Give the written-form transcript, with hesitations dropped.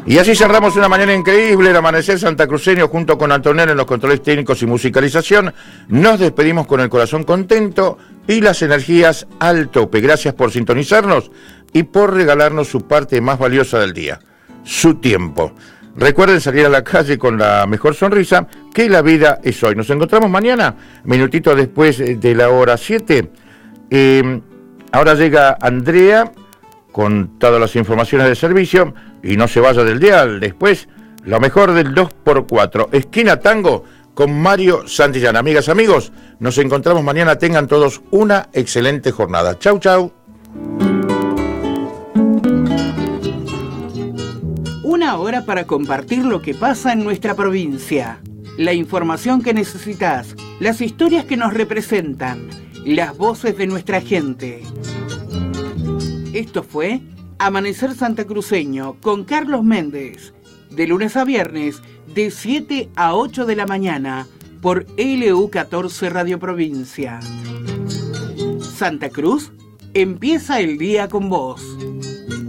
Y así cerramos una mañana increíble, el amanecer santacruceño junto con Antonella en los controles técnicos y musicalización. Nos despedimos con el corazón contento y las energías al tope. Gracias por sintonizarnos y por regalarnos su parte más valiosa del día, su tiempo. Recuerden salir a la calle con la mejor sonrisa, que la vida es hoy. Nos encontramos mañana, minutito después de la hora 7. Ahora llega Andrea con todas las informaciones de servicio y no se vaya del dial. Después, lo mejor del 2x4, Esquina Tango con Mario Santillán. Amigas, amigos, nos encontramos mañana. Tengan todos una excelente jornada. Chau, chau. Una hora para compartir lo que pasa en nuestra provincia. La información que necesitas, las historias que nos representan, las voces de nuestra gente. Esto fue Amanecer Santacruceño con Carlos Méndez, de lunes a viernes, de 7 a 8 de la mañana, por LU14 Radio Provincia. Santa Cruz empieza el día con vos.